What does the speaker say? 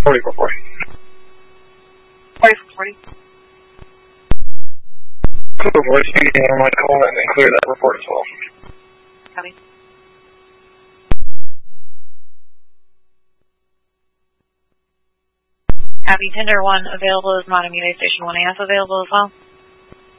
4440. 4440. Cool, voice meeting on my call and then clear that report as well. Copy. Copy. Tender 1 available is Monomutate Station 1AF available as well.